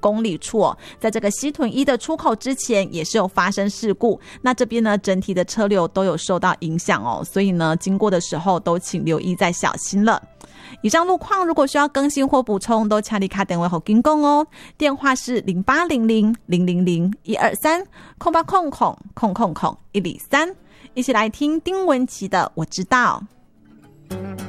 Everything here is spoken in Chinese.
公里处在这个西屯一的出口之前也是有发生事故，那这边呢整体的车流都有受到影响所以呢经过的时候都请留意再小心了。以上路况如果需要更新或补充，都请你打电话给金工电话是0800-000-123-0800-123，一起来听丁文琪的我知道。